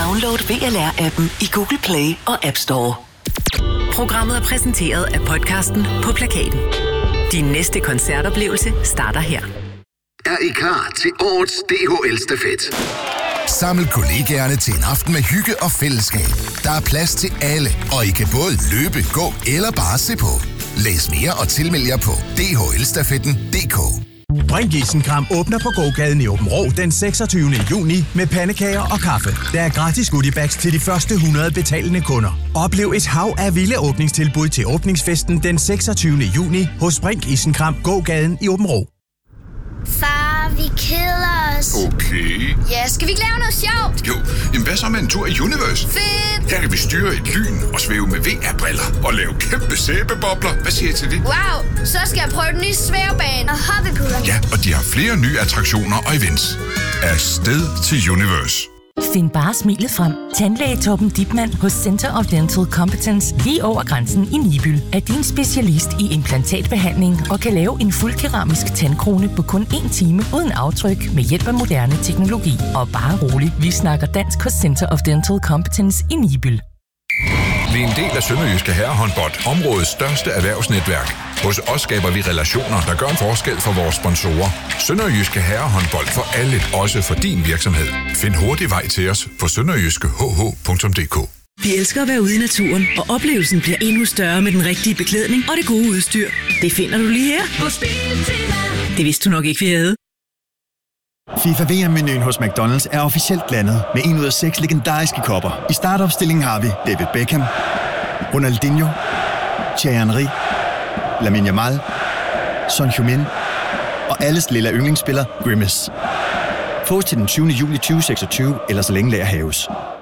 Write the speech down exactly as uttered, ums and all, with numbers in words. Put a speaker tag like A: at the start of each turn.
A: Download V L R-appen i Google Play og App Store. Programmet er præsenteret af podcasten På Plakaten. Din næste koncertoplevelse starter her.
B: Er I klar til årets D H L-stafet?
C: Saml kollegaerne til en aften med hygge og fællesskab. Der er plads til alle, og I kan både løbe, gå eller bare se på. Læs mere og tilmeld jer på d h l stafetten punktum d k.
D: Brink Isenkram åbner på gågaden i Aabenraa den seksogtyvende juni med pandekager og kaffe. Der er gratis goodiebags til de første hundrede betalende kunder. Oplev et hav af vilde åbningstilbud til åbningsfesten den seksogtyvende juni hos Brink Isenkram gågaden i Aabenraa.
E: Far, vi keder os.
F: Okay.
E: Ja, skal vi ikke lave noget sjovt?
F: Jo, jamen hvad så med en tur i Universe?
E: Fedt!
F: Her kan vi styre et lyn og svæve med V R-briller og lave kæmpe sæbebobler. Hvad siger I til det?
E: Wow, så skal jeg prøve den nye svævebane og hoppepuder.
F: Ja, og de har flere nye attraktioner og events. Afsted til Universe.
G: Find bare smilet frem. Tandlæge Torben Dipmann hos Center of Dental Competence lige over grænsen i Nibyl er din specialist i implantatbehandling og kan lave en fuldkeramisk tandkrone på kun én time uden aftryk med hjælp af moderne teknologi. Og bare rolig, vi snakker dansk hos Center of Dental Competence i Nibyl.
F: Vi er en del af Sønderjyske Herrehåndbold, områdets største erhvervsnetværk. Hos os skaber vi relationer, der gør en forskel for vores sponsorer. Sønderjyske Herrehåndbold for alle, også for din virksomhed. Find hurtig vej til os på sønderjyske h h punktum d k.
H: Vi elsker at være ude i naturen, og oplevelsen bliver endnu større med den rigtige beklædning og det gode udstyr. Det finder du lige her på Biltema. Det vidste du nok ikke, vi havde.
I: FIFA V M-menuen hos McDonald's er officielt landet med en ud af seks legendariske kopper. I startopstillingen har vi David Beckham, Ronaldinho, Thierry Henry, Lamine Yamal, Son Heung-min og alles lille yndlingsspiller Grimace. Få til den tyvende juli tyve seksogtyve, eller så længe lager haves.